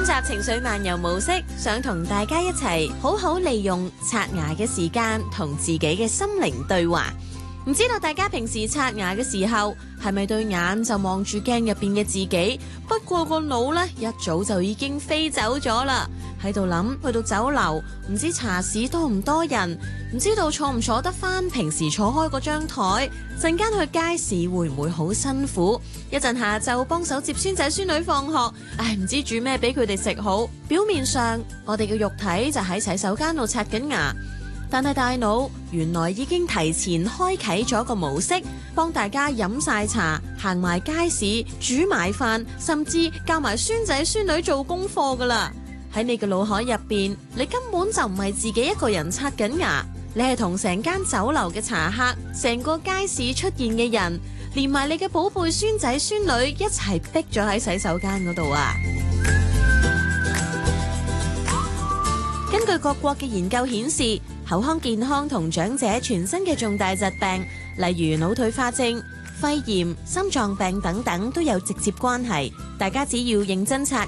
集情緒漫遊模式，想同大家一齊好好利用刷牙嘅時間，同自己嘅心靈對話。唔知道大家平時刷牙嘅時候，係咪對眼就望住鏡入邊嘅自己？不過個腦呢，一早就已經飛走咗啦，喺度諗去到酒樓，唔知茶市多唔多人，唔知道坐唔坐得返平時坐開嗰張台，陣間去街市會唔會好辛苦？一陣下晝幫手接孫仔孫女放學，唔知煮咩俾佢哋食好。表面上我哋嘅肉體就喺洗手間度刷緊牙，但係大腦原來已經提前開啟咗個模式，幫大家飲晒茶、行埋街市、煮埋飯，甚至教埋孫仔孫女做功課噶啦。喺你嘅腦海入邊，你根本就唔係自己一個人刷緊牙，你係同成間酒樓嘅茶客、成個街市出現嘅人，連埋你嘅寶貝孫仔孫女一齊逼咗喺洗手間嗰度啊！根據各國嘅研究顯示，口腔健康同長者全身嘅重大疾病，例如腦退化症、肺炎、心臟病等等都有直接關係。大家只要認真刷